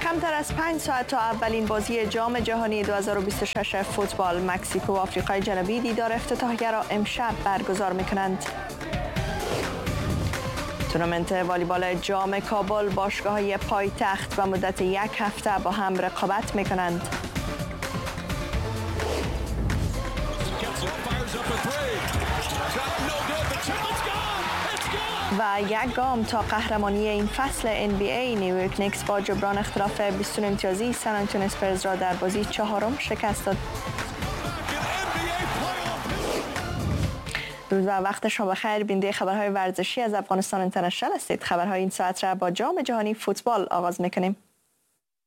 کمتر از 5 ساعت تا اولین بازی جام جهانی 2026 فوتبال مکزیک و آفریقای جنوبی دیدار افتتاحیه را امشب برگزار می‌کنند. تورنمنت والیبال جام کابل باشگاه‌های پایتخت و مدت 1 هفته با هم رقابت می‌کنند. و یک گام تا قهرمانی این فصل NBA نیویورک نیکس با جبران اختلاف 20 امتیازی سن آنتونیو اسپرز را در بازی چهارم شکست داد. روز و وقت شما بخیر. بیننده خبرهای ورزشی از افغانستان اینترنشنال هستید. خبرهای این ساعت را با جام جهانی فوتبال آغاز می‌کنیم.